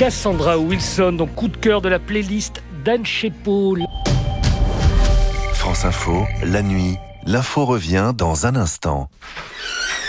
Cassandra Wilson, donc coup de cœur de la playlist d'Anne Chepeau. France Info, la nuit, l'info revient dans un instant.